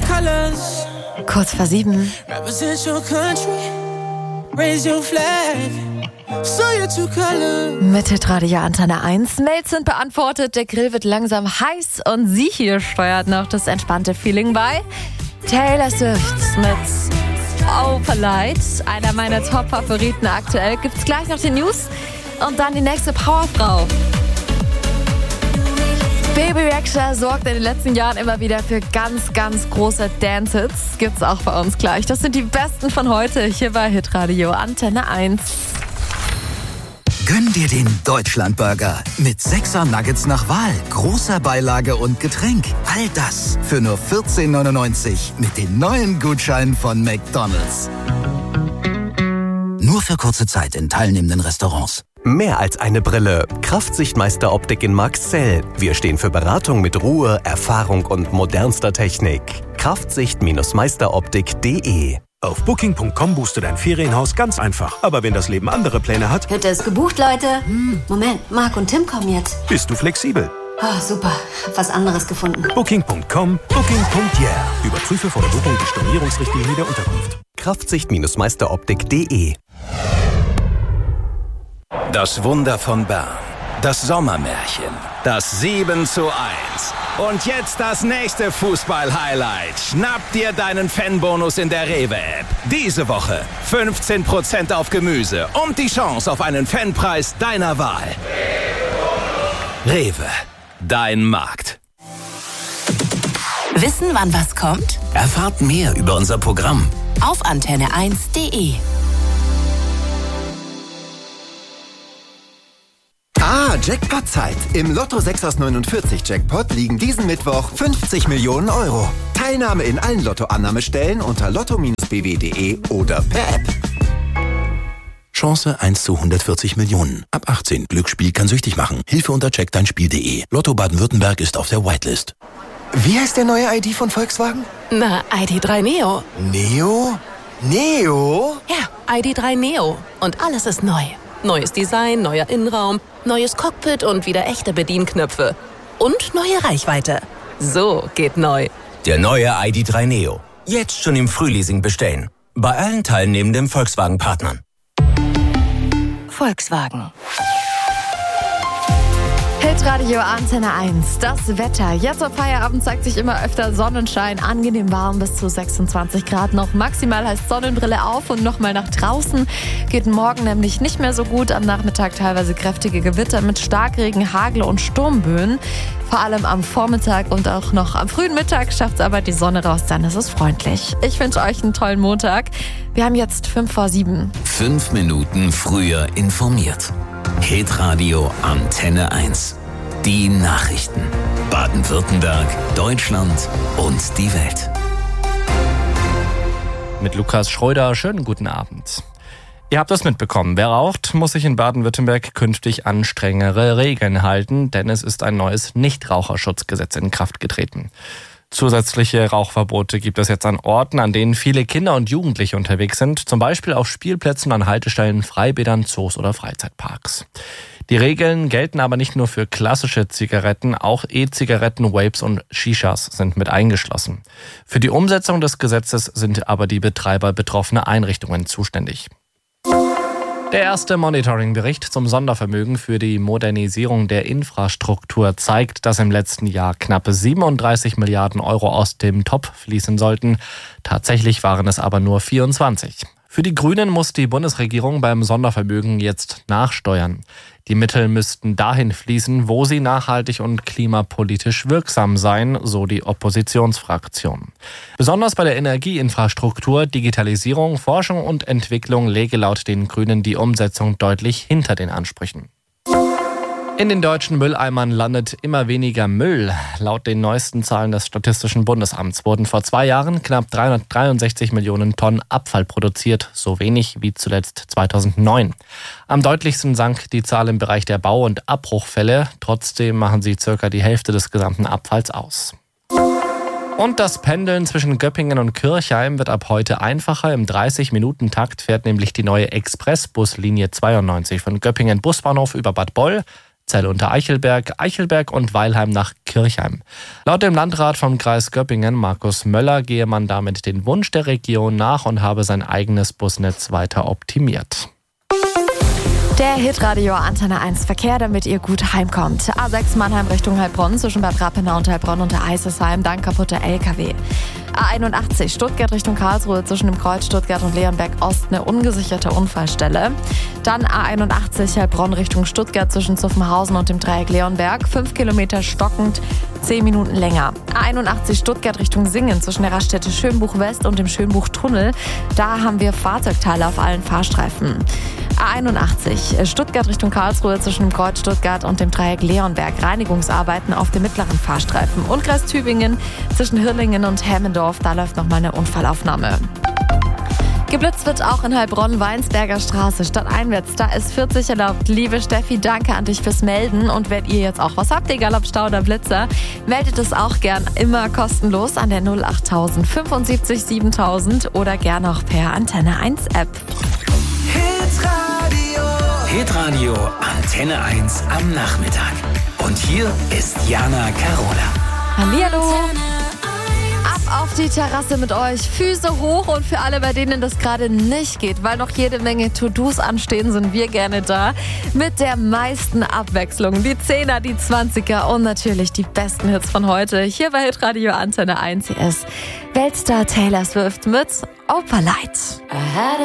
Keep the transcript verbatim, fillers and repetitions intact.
colors. Kurz vor sieben. Represent your country. Raise your flag. So your two colors. Mit Hitradio Antenne eins. Mails sind beantwortet. Der Grill wird langsam heiß. Und sie hier steuert noch das entspannte Feeling bei. Taylor Swift mit Oh Polite. Einer meiner Top-Favoriten aktuell. Gibt's gleich noch die News. Und dann die nächste Powerfrau. Baby Rexha sorgt in den letzten Jahren immer wieder für ganz, ganz große Dance-Hits. Gibt's auch bei uns gleich. Das sind die besten von heute hier bei Hitradio Antenne eins. Gönn dir den Deutschlandburger mit sechser Nuggets nach Wahl, großer Beilage und Getränk. All das für nur vierzehn neunundneunzig mit den neuen Gutscheinen von McDonald's. Nur für kurze Zeit in teilnehmenden Restaurants. Mehr als eine Brille. Kraftsichtmeister Optik in Marxzell. Wir stehen für Beratung mit Ruhe, Erfahrung und modernster Technik. Kraftsicht Meisteroptik punkt de. Auf booking punkt com buchst du dein Ferienhaus ganz einfach. Aber wenn das Leben andere Pläne hat... Hütte ist gebucht, Leute. Hm, Moment, Marc und Tim kommen jetzt. Bist du flexibel? Oh, super. Hab was anderes gefunden. booking punkt com, booking punkt yeah. Überprüfe vor der Buchung die Stornierungsrichtlinie der Unterkunft. Kraftsicht Meisteroptik punkt de. Das Wunder von Bern. Das Sommermärchen. Das sieben zu eins. Und jetzt das nächste Fußball-Highlight. Schnapp dir deinen Fanbonus in der Rewe-App. Diese Woche fünfzehn Prozent auf Gemüse und die Chance auf einen Fanpreis deiner Wahl. Rewe. Dein Markt. Wissen, wann was kommt? Erfahrt mehr über unser Programm auf antenne eins punkt de. Ah, Jackpot-Zeit. Im Lotto sechs aus neunundvierzig Jackpot liegen diesen Mittwoch fünfzig Millionen Euro. Teilnahme in allen Lotto-Annahmestellen unter lotto Bindestrich b w punkt de oder per App. Chance eins zu hundertvierzig Millionen. Ab achtzehn. Glücksspiel kann süchtig machen. Hilfe unter check dein spiel punkt de. Lotto Baden-Württemberg ist auf der Whitelist. Wie heißt der neue I D von Volkswagen? Na, I D drei Neo. Neo? Neo? Ja, I D drei Neo. Und alles ist neu. Neues Design, neuer Innenraum, neues Cockpit und wieder echte Bedienknöpfe. Und neue Reichweite. So geht neu. Der neue I D drei Neo. Jetzt schon im Frühleasing bestellen. Bei allen teilnehmenden Volkswagen-Partnern. Volkswagen. Hitradio Antenne eins. Das Wetter. Jetzt am Feierabend zeigt sich immer öfter Sonnenschein. Angenehm warm bis zu sechsundzwanzig Grad noch. Maximal heißt Sonnenbrille auf und nochmal nach draußen. Geht morgen nämlich nicht mehr so gut. Am Nachmittag teilweise kräftige Gewitter mit Starkregen, Hagel und Sturmböen. Vor allem am Vormittag und auch noch am frühen Mittag schafft es aber die Sonne raus. Dann ist es freundlich. Ich wünsche euch einen tollen Montag. Wir haben jetzt fünf vor sieben. Fünf Minuten früher informiert. Hitradio Antenne eins. Die Nachrichten. Baden-Württemberg, Deutschland und die Welt. Mit Lukas Schröder, schönen guten Abend. Ihr habt es mitbekommen, wer raucht, muss sich in Baden-Württemberg künftig an strengere Regeln halten, denn es ist ein neues Nichtraucherschutzgesetz in Kraft getreten. Zusätzliche Rauchverbote gibt es jetzt an Orten, an denen viele Kinder und Jugendliche unterwegs sind, zum Beispiel auf Spielplätzen, an Haltestellen, Freibädern, Zoos oder Freizeitparks. Die Regeln gelten aber nicht nur für klassische Zigaretten, auch E-Zigaretten, Vapes und Shishas sind mit eingeschlossen. Für die Umsetzung des Gesetzes sind aber die Betreiber betroffener Einrichtungen zuständig. Der erste Monitoring-Bericht zum Sondervermögen für die Modernisierung der Infrastruktur zeigt, dass im letzten Jahr knapp siebenunddreißig Milliarden Euro aus dem Topf fließen sollten. Tatsächlich waren es aber nur vierundzwanzig. Für die Grünen muss die Bundesregierung beim Sondervermögen jetzt nachsteuern. Die Mittel müssten dahin fließen, wo sie nachhaltig und klimapolitisch wirksam seien, so die Oppositionsfraktion. Besonders bei der Energieinfrastruktur, Digitalisierung, Forschung und Entwicklung läge laut den Grünen die Umsetzung deutlich hinter den Ansprüchen. In den deutschen Mülleimern landet immer weniger Müll. Laut den neuesten Zahlen des Statistischen Bundesamts wurden vor zwei Jahren knapp dreihundertdreiundsechzig Millionen Tonnen Abfall produziert, so wenig wie zuletzt zweitausendneun. Am deutlichsten sank die Zahl im Bereich der Bau- und Abbruchfälle. Trotzdem machen sie circa die Hälfte des gesamten Abfalls aus. Und das Pendeln zwischen Göppingen und Kirchheim wird ab heute einfacher. Im dreißig-Minuten-Takt fährt nämlich die neue Expressbuslinie zweiundneunzig von Göppingen Busbahnhof über Bad Boll, Zell unter Eichelberg, Eichelberg und Weilheim nach Kirchheim. Laut dem Landrat vom Kreis Göppingen, Markus Möller, gehe man damit den Wunsch der Region nach und habe sein eigenes Busnetz weiter optimiert. Der Hitradio Antenne eins Verkehr, damit ihr gut heimkommt. A sechs Mannheim Richtung Heilbronn zwischen Bad Rappenau und Heilbronn und der Eisesheim, dann kaputter L K W. A einundachtzig Stuttgart Richtung Karlsruhe zwischen dem Kreuz Stuttgart und Leonberg Ost eine ungesicherte Unfallstelle. Dann A einundachtzig Heilbronn Richtung Stuttgart zwischen Zuffenhausen und dem Dreieck Leonberg, fünf Kilometer stockend, zehn Minuten länger. A einundachtzig Stuttgart Richtung Singen zwischen der Raststätte Schönbuch West und dem Schönbuch Tunnel. Da haben wir Fahrzeugteile auf allen Fahrstreifen. A einundachtzig Stuttgart Richtung Karlsruhe zwischen dem Kreuz Stuttgart und dem Dreieck Leonberg. Reinigungsarbeiten auf dem mittleren Fahrstreifen. Und Kreis Tübingen zwischen Hirlingen und Hemmendorf. Da läuft nochmal eine Unfallaufnahme. Geblitzt wird auch in Heilbronn, Weinsberger Straße, stadteinwärts. Da ist vierzig erlaubt. Liebe Steffi, danke an dich fürs Melden. Und wenn ihr jetzt auch was habt, egal ob Stau oder Blitzer, meldet es auch gern immer kostenlos an der null achttausend fünfundsiebzig siebentausend oder gern auch per Antenne eins App. Hitradio. Hitradio Antenne eins am Nachmittag. Und hier ist Jana Carola. Hallihallo. Ab auf die Terrasse mit euch. Füße hoch und für alle, bei denen das gerade nicht geht, weil noch jede Menge To-Dos anstehen, sind wir gerne da. Mit der meisten Abwechslung. Die Zehner, die Zwanziger und natürlich die besten Hits von heute. Hier bei Hitradio Antenne eins. Hier ist Weltstar Taylor Swift mit Opalite.